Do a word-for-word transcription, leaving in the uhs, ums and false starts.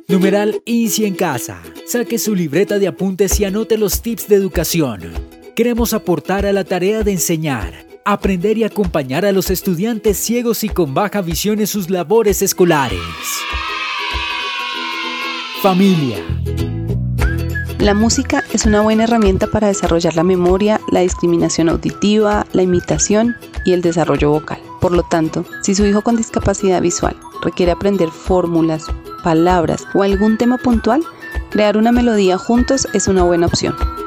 Numeral Easy en casa. Saque su libreta de apuntes y anote los tips de educación. Queremos aportar a la tarea de enseñar, aprender y acompañar a los estudiantes ciegos y con baja visión en sus labores escolares. Familia. La música es una buena herramienta para desarrollar la memoria, la discriminación auditiva, la imitación y el desarrollo vocal. Por lo tanto, si su hijo con discapacidad visual requiere aprender fórmulas, palabras o algún tema puntual, crear una melodía juntos es una buena opción.